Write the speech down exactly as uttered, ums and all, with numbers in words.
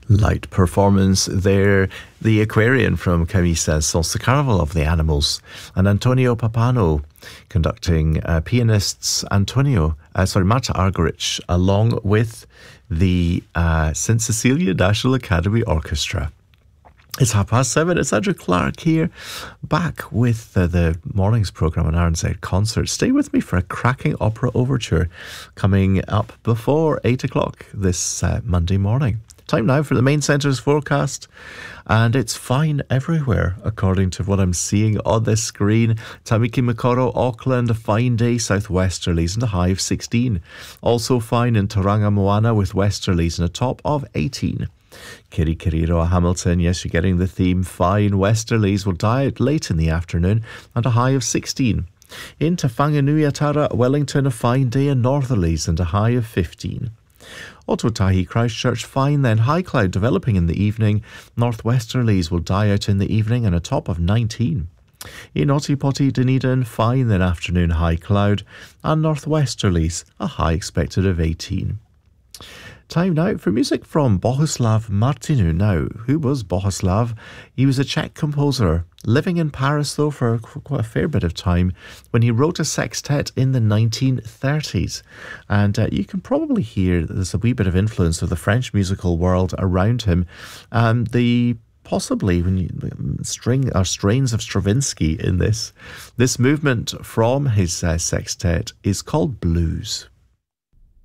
Light performance there. The Aquarian from Camisa Sans the Carnival of the Animals, and Antonio Papano conducting uh, pianists Antonio, uh, sorry, Marta Argerich, along with the uh, Saint Cecilia National Academy Orchestra. It's half past seven. It's Andrew Clark here, back with uh, the morning's programme on R N Z Concert. Stay with me for a cracking opera overture coming up before eight o'clock this uh, Monday morning. Time now for the main centre's forecast, and it's fine everywhere according to what I'm seeing on this screen. Tamaki Makaurau, Auckland, a fine day, southwesterlies and a high of sixteen. Also fine in Tauranga Moana with westerlies and a top of eighteen. Kirikiriroa, Hamilton, yes, you're getting the theme. Fine westerlies will die out late in the afternoon and a high of sixteen. In Te Whanganui-a-Tara, Wellington, a fine day and northerlies and a high of fifteen. Otautahi, Christchurch, fine then, high cloud developing in the evening. Northwesterlies will die out in the evening and a top of nineteen. In Otipoti, Dunedin, fine then, afternoon high cloud, and northwesterlies, a high expected of eighteen. Time now for music from Bohuslav Martinu. Now, who was Bohuslav? He was a Czech composer, living in Paris though for quite a fair bit of time, when he wrote a sextet in the nineteen thirties. And uh, you can probably hear there's a wee bit of influence of the French musical world around him. Um, the Possibly when you string or strains of Stravinsky in this. This movement from his uh, sextet is called Blues.